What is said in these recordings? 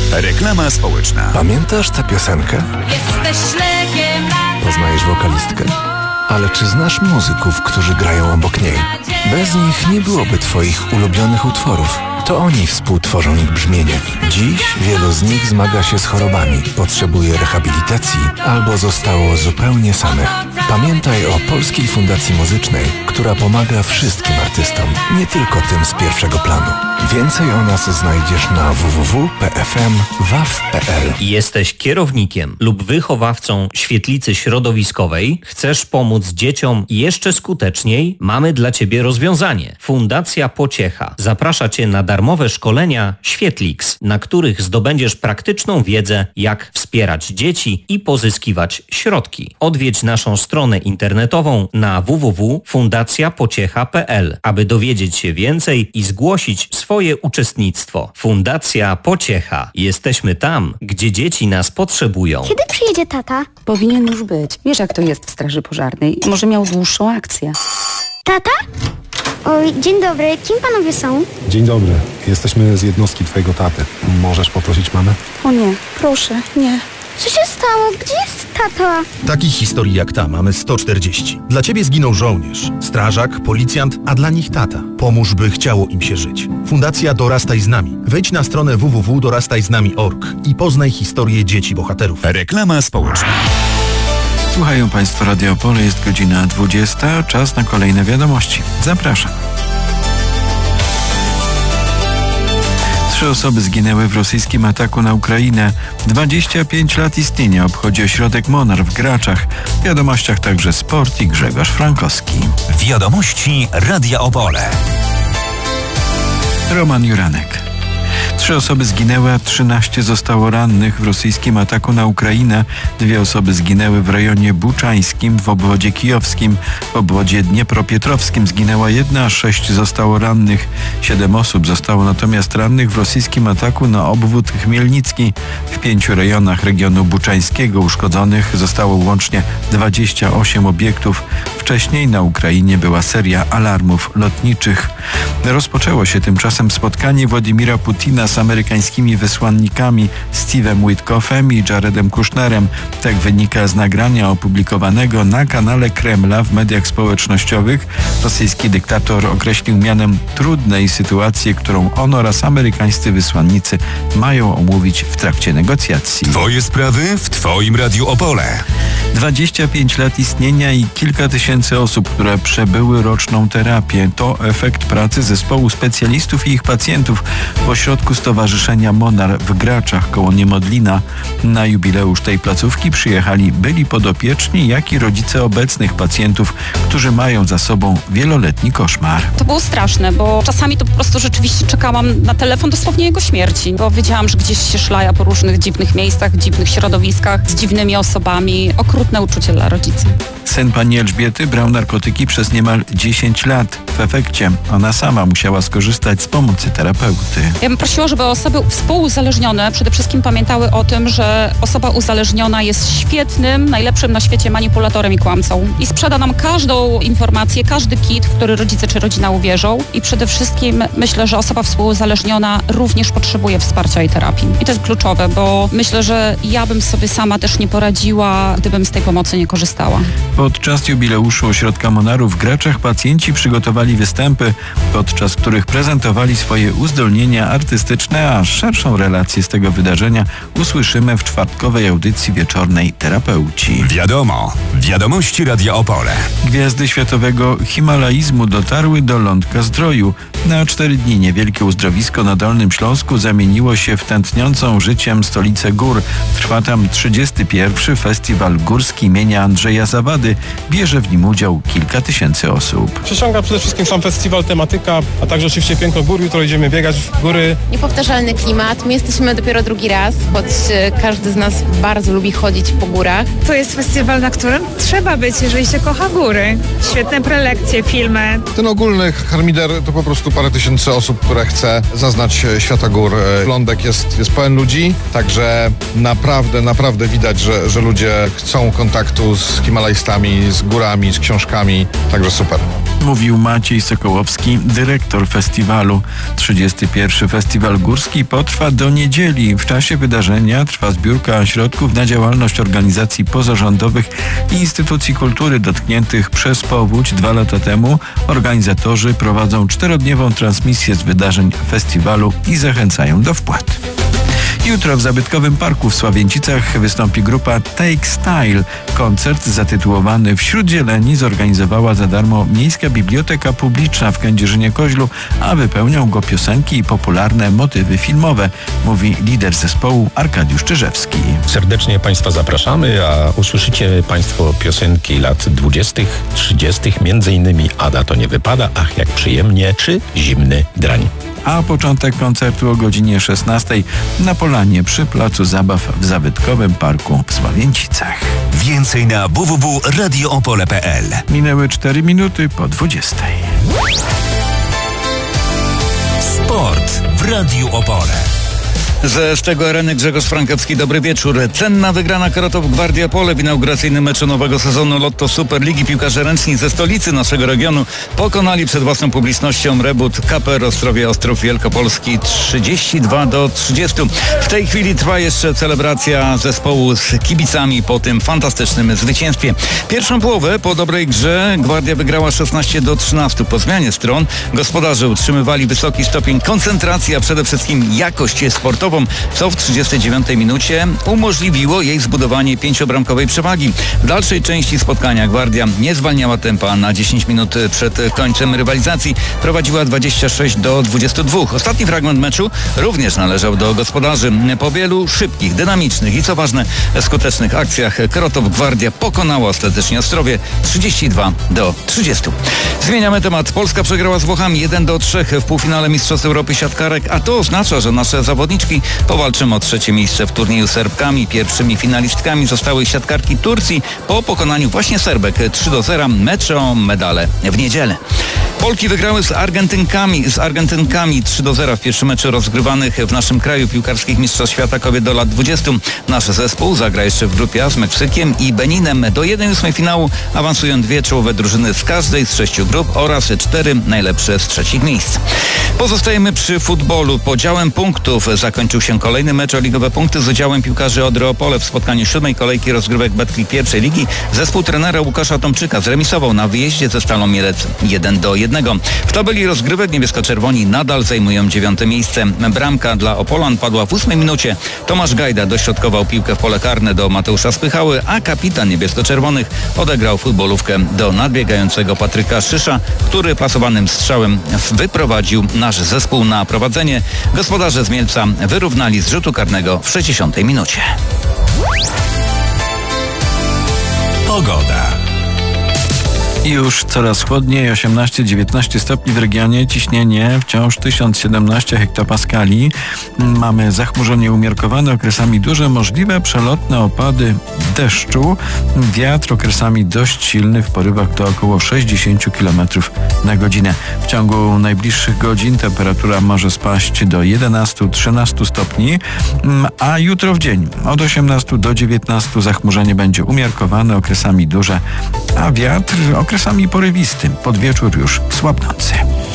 Reklama społeczna. Pamiętasz tę piosenkę? Jesteś lekiem. Poznajesz wokalistkę? Ale czy znasz muzyków, którzy grają obok niej? Bez nich nie byłoby twoich ulubionych utworów. To oni współtworzą ich brzmienie. Dziś wielu z nich zmaga się z chorobami, potrzebuje rehabilitacji albo zostało zupełnie samych. Pamiętaj o Polskiej Fundacji Muzycznej, która pomaga wszystkim artystom, nie tylko tym z pierwszego planu. Więcej o nas znajdziesz na www.pfm.waw.pl. Jesteś kierownikiem lub wychowawcą świetlicy środowiskowej? Chcesz pomóc dzieciom jeszcze skuteczniej? Mamy dla Ciebie rozwiązanie. Fundacja Pociecha zaprasza Cię na darmowe szkolenia Świetlix, na których zdobędziesz praktyczną wiedzę, jak wspierać dzieci i pozyskiwać środki. Odwiedź naszą stronę internetową na www.fundacjapociecha.pl, aby dowiedzieć się więcej i zgłosić swoje uczestnictwo. Fundacja Pociecha. Jesteśmy tam, gdzie dzieci nas potrzebują. Kiedy przyjedzie tata? Powinien już być. Wiesz, jak to jest w straży pożarnej. Może miał dłuższą akcję. Tata? Oj, dzień dobry. Kim panowie są? Dzień dobry. Jesteśmy z jednostki twojego taty. Możesz poprosić mamę? O nie, proszę, nie. Co się stało? Gdzie jest tata? Takich historii jak ta mamy 140. Dla ciebie zginął żołnierz, strażak, policjant, a dla nich tata. Pomóż, by chciało im się żyć. Fundacja Dorastaj z nami. Wejdź na stronę www.dorastajznami.org i poznaj historię dzieci bohaterów. Reklama społeczna. Słuchają Państwo Radio Opole, jest godzina 20, czas na kolejne wiadomości. Zapraszam. 3 osoby zginęły w rosyjskim ataku na Ukrainę. 25 lat istnienia obchodzi ośrodek Monar w Graczach. W wiadomościach także sport i Grzegorz Frankowski. Wiadomości Radia Opole. Roman Juranek. 3 osoby zginęły, a 13 zostało rannych w rosyjskim ataku na Ukrainę. 2 osoby zginęły w rejonie buczańskim, w obwodzie kijowskim. W obwodzie dniepropietrowskim zginęła 1, a 6 zostało rannych. 7 osób zostało natomiast rannych w rosyjskim ataku na obwód chmielnicki. W 5 rejonach regionu buczańskiego uszkodzonych zostało łącznie 28 obiektów. Wcześniej na Ukrainie była seria alarmów lotniczych. Rozpoczęło się tymczasem spotkanie Władimira Putina z amerykańskimi wysłannikami Steve'em Witkoffem i Jaredem Kushnerem. Tak wynika z nagrania opublikowanego na kanale Kremla w mediach społecznościowych. Rosyjski dyktator określił mianem trudnej sytuację, którą on oraz amerykańscy wysłannicy mają omówić w trakcie negocjacji. Twoje sprawy w Twoim Radiu Opole. 25 lat istnienia i kilka tysięcy osób, które przebyły roczną terapię. To efekt pracy zespołu specjalistów i ich pacjentów w ośrodku Stowarzyszenia Monar w Graczach koło Niemodlina. Na jubileusz tej placówki przyjechali byli podopieczni, jak i rodzice obecnych pacjentów, którzy mają za sobą wieloletni koszmar. To było straszne, bo czasami to po prostu rzeczywiście czekałam na telefon dosłownie jego śmierci, bo wiedziałam, że gdzieś się szlaja po różnych dziwnych miejscach, dziwnych środowiskach, z dziwnymi osobami. Okrutne uczucie dla rodziców. Syn pani Elżbiety brał narkotyki przez niemal 10 lat. W efekcie ona sama musiała skorzystać z pomocy terapeuty. Ja bym prosiła, żeby osoby współuzależnione przede wszystkim pamiętały o tym, że osoba uzależniona jest świetnym, najlepszym na świecie manipulatorem i kłamcą. I sprzeda nam każdą informację, każdy kit, w który rodzice czy rodzina uwierzą. I przede wszystkim myślę, że osoba współuzależniona również potrzebuje wsparcia i terapii. I to jest kluczowe, bo myślę, że ja bym sobie sama też nie poradziła, gdybym z tej pomocy nie korzystała. Podczas jubileuszu ośrodka Monaru w Graczach pacjenci przygotowali występy, podczas których prezentowali swoje uzdolnienia artystyczne, a szerszą relację z tego wydarzenia usłyszymy w czwartkowej audycji wieczornej Terapeuci. Wiadomo. Wiadomości Radia Opole. Gwiazdy światowego himalaizmu dotarły do Lądka Zdroju. Na 4 dni niewielkie uzdrowisko na Dolnym Śląsku zamieniło się w tętniącą życiem stolicę gór. Trwa tam 31. Festiwal Górski imienia Andrzeja Zawady. Bierze w nim udział kilka tysięcy osób. Przyciąga przede wszystkim sam festiwal, tematyka, a także oczywiście piękno gór. Jutro idziemy biegać w góry. Niepowtarzalny klimat. My jesteśmy dopiero drugi raz, choć każdy z nas bardzo lubi chodzić po górach. To jest festiwal, na którym trzeba być, jeżeli się kocha góry. Świetne prelekcje, filmy. Ten ogólny harmider to po prostu parę tysięcy osób, które chce zaznać świata gór. Lądek jest pełen ludzi, także naprawdę widać, że ludzie chcą kontaktu z himalajstami, z górami, z książkami, także super. Mówił Maciej Sokołowski, dyrektor festiwalu. 31. Festiwal Górski potrwa do niedzieli. W czasie wydarzenia trwa zbiórka środków na działalność organizacji pozarządowych i instytucji kultury dotkniętych przez powódź. 2 lata temu organizatorzy prowadzą 4-dniową transmisję z wydarzeń festiwalu i zachęcają do wpłat. Jutro w zabytkowym parku w Sławięcicach wystąpi grupa Take Style. Koncert zatytułowany Wśród zieleni zorganizowała za darmo Miejska Biblioteka Publiczna w Kędzierzynie-Koźlu, a wypełnią go piosenki i popularne motywy filmowe, mówi lider zespołu Arkadiusz Czyżewski. Serdecznie Państwa zapraszamy, a usłyszycie Państwo piosenki lat 20., 30., między innymi Ada to nie wypada, Ach jak przyjemnie, czy Zimny drań. A początek koncertu o godzinie 16 na polanie przy placu zabaw w zabytkowym parku w Sławięcicach. Więcej na www.radioopole.pl. Minęły 4 minuty po 20. Sport w Radiu Opole. Ze Stego Areny Grzegorz Frankowski, dobry wieczór. Cenna wygrana Krotów Gwardia Opole w inauguracyjnym meczu nowego sezonu Lotto Superligi. Piłkarze ręczni ze stolicy naszego regionu pokonali przed własną publicznością Rebut KPR Ostrowie Ostrów Wielkopolski 32-30. W tej chwili trwa jeszcze celebracja zespołu z kibicami po tym fantastycznym zwycięstwie. Pierwszą połowę po dobrej grze Gwardia wygrała 16-13. Po zmianie stron gospodarze utrzymywali wysoki stopień koncentracji, a przede wszystkim jakość sportową, co w 39 minucie umożliwiło jej zbudowanie 5-bramkowej przewagi. W dalszej części spotkania Gwardia nie zwalniała tempa. Na 10 minut przed końcem rywalizacji prowadziła 26-22. Ostatni fragment meczu również należał do gospodarzy. Po wielu szybkich, dynamicznych i co ważne skutecznych akcjach Krotów Gwardia pokonała ostatecznie Ostrowie 32-30. Zmieniamy temat. Polska przegrała z Włochami 1-3 w półfinale Mistrzostw Europy siatkarek, a to oznacza, że nasze zawodniczki powalczymy o 3. miejsce w turnieju z Serbkami. Pierwszymi finalistkami zostały siatkarki Turcji po pokonaniu właśnie Serbek 3-0. Mecz o medale w niedzielę. Polki wygrały z Argentynkami 3-0 w pierwszym meczu rozgrywanych w naszym kraju piłkarskich Mistrzostw Świata kobiet do lat 20. Nasz zespół zagra jeszcze w grupie A z Meksykiem i Beninem. Do 1/8 finału awansują 2 czołowe drużyny z każdej z 6 grup oraz 4 najlepsze z 3 miejsc. Pozostajemy przy futbolu. Podziałem punktów zakończył się kolejny mecz o ligowe punkty z udziałem piłkarzy Odry Opole. W spotkaniu 7. kolejki rozgrywek Betclic pierwszej ligi zespół trenera Łukasza Tomczyka zremisował na wyjeździe ze Stalą Mielec 1-1. W tabeli rozgrywek niebiesko-czerwoni nadal zajmują 9. miejsce. Bramka dla Opolan padła w 8 minucie. Tomasz Gajda dośrodkował piłkę w pole karne do Mateusza Spychały, a kapitan niebiesko-czerwonych odegrał futbolówkę do nadbiegającego Patryka Szysza, który pasowanym strzałem wyprowadził nasz zespół na prowadzenie. Gospodarze z Mielca wyrównali z rzutu karnego w 60 minucie. Pogoda. Już coraz chłodniej, 18-19 stopni w regionie, ciśnienie wciąż 1017 hektopaskali. Mamy zachmurzenie umiarkowane, okresami duże, możliwe przelotne opady deszczu. Wiatr okresami dość silny, w porywach do około 60 km na godzinę. W ciągu najbliższych godzin temperatura może spaść do 11-13 stopni, a jutro w dzień od 18 do 19 zachmurzenie będzie umiarkowane, okresami duże, a wiatr okresami porywistym, pod wieczór już słabnący.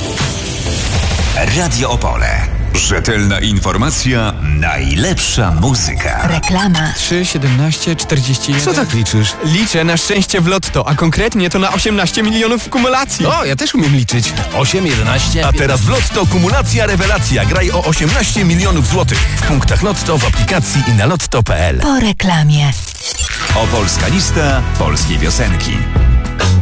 Radio Opole. Rzetelna informacja, najlepsza muzyka. Reklama. 3,17,41. Co tak liczysz? Liczę na szczęście w lotto, a konkretnie to na 18 milionów w kumulacji. O, ja też umiem liczyć. 8, 11... A teraz w Lotto kumulacja rewelacja. Graj o 18 milionów złotych. W punktach Lotto, w aplikacji i na lotto.pl. Po reklamie. Opolska lista polskiej piosenki.